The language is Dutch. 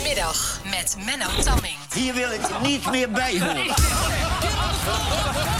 Zaterdagmiddag met Menno Tamming. Hier wil ik niet meer bij horen.